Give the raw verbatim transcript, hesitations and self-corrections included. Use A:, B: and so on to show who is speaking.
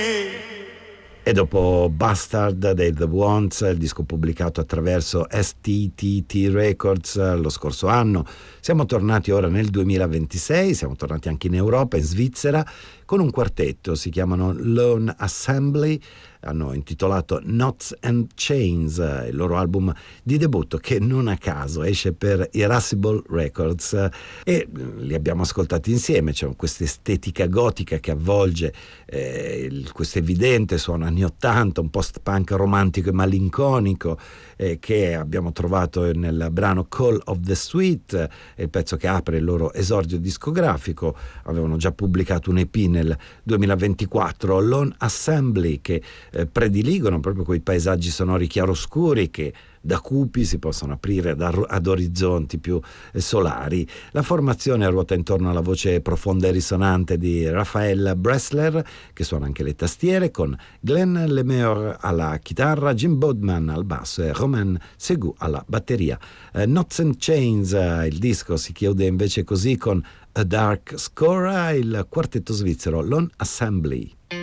A: E dopo Bastard dei The Wants, il disco pubblicato attraverso S T T T Records lo scorso anno, siamo tornati ora nel duemilaventisei, siamo tornati anche in Europa, in Svizzera, con un quartetto, si chiamano Lone Assembly, hanno intitolato Knots and Chains, il loro album di debutto che non a caso esce per Irascible Records, e li abbiamo ascoltati insieme. C'è questa estetica gotica che avvolge eh, il, questo evidente suono anni ottanta, un post-punk romantico e malinconico eh, che abbiamo trovato nel brano Call of the Sweet, il pezzo che apre il loro esordio discografico. Avevano già pubblicato un E P nel duemilaventiquattro, Lone Assembly, che eh, prediligono proprio quei paesaggi sonori chiaroscuri che da cupi si possono aprire ad, ad orizzonti più eh, solari. La formazione ruota intorno alla voce profonda e risonante di Raphael Bressler, che suona anche le tastiere, con Glenn Lemeur alla chitarra, Jim Bodman al basso e Romain Segou alla batteria. Eh, Knots and Chains, eh, il disco si chiude invece così con A Dark Score, il quartetto svizzero Lone Assembly.